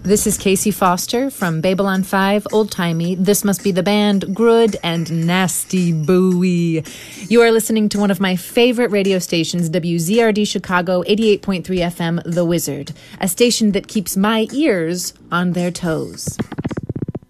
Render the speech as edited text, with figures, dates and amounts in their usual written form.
This is Casey Foster from Babylon 5, Old Timey. This must be the band, Good and Nasty Bowie. You are listening to one of my favorite radio stations, WZRD Chicago, 88.3 FM, The Wizard, a station that keeps my ears on their toes.